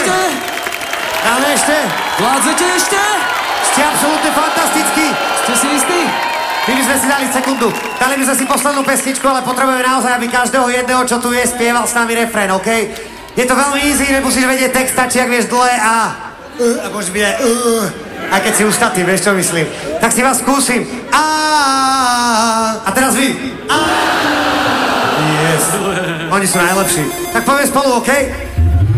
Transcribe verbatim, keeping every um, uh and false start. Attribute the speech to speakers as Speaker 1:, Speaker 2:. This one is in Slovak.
Speaker 1: ešte?
Speaker 2: Dáme ešte?
Speaker 1: Vládzete ešte?
Speaker 2: Ste absolútne fantastickí.
Speaker 1: Ste si istí?
Speaker 2: My by sme si dali sekundu. Dali by sme si poslednú pesničku, ale potrebujeme naozaj, aby každého jedného, čo tu je, spieval s nami refrén, OK? Je to veľmi easy, nemusíš vedieť text, stačí, ak vieš dlhé A. Uh, a môžeš byť aj uh, aj keď si ustatý, vieš, čo myslím. Tak si vás skúsim. A. A teraz vy. A. Yes. Oni sú najlepší. Tak poďme spolu, OK?